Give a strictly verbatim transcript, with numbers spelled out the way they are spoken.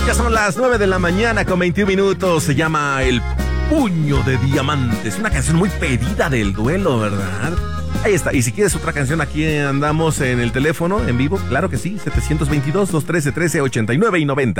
Ya son las nueve de la mañana con veintiún minutos. Se llama El Puño de Diamantes. Una canción muy pedida del duelo, ¿verdad? Ahí está. Y si quieres otra canción, aquí andamos en el teléfono, en vivo. Claro que sí. setecientos veintidós, doscientos trece, trece ochenta y nueve y noventa.